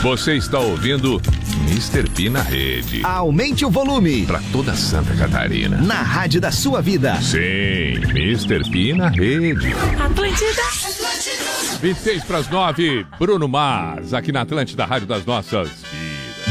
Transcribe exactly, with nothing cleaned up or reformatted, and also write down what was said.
Você está ouvindo mister P na rede. Aumente o volume. Para toda Santa Catarina. Na rádio da sua vida. Sim, mister P na rede. Atlântida. vinte e seis para as nove, Bruno Mars, aqui na Atlântida, Rádio das Nossas